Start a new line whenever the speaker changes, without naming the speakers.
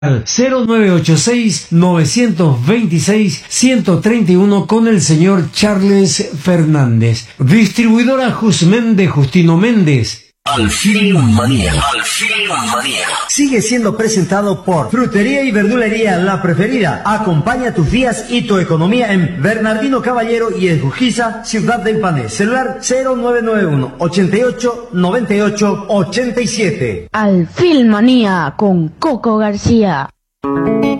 0986-926-131 con el señor Charles Fernández. Distribuidora Jusmen de Justino Méndez.
Alfil Manía.
Sigue siendo presentado por Frutería y Verdulería La Preferida. Acompaña tus días y tu economía en Bernardino Caballero y Escojiza, Ciudad del Pané. Celular 0991 88 98 87.
Alfil Manía con Coco García.